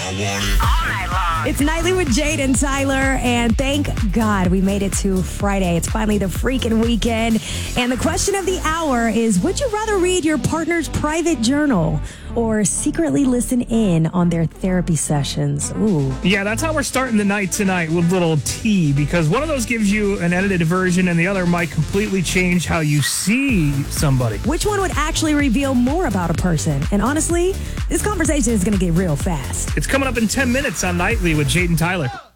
It's Nightly with Jade and Tyler, and thank God we made it to Friday. It's finally the freaking weekend. And the question of the hour is, would you rather read your partner's private journal or secretly listen in on their therapy sessions? Ooh. Yeah, that's how we're starting the night tonight with little tea, because one of those gives you an edited version and the other might completely change how you see somebody. Which one would actually reveal more about a person? And honestly, this conversation is going to get real fast. It's coming up in 10 minutes on Nightly with Jade and Tyler.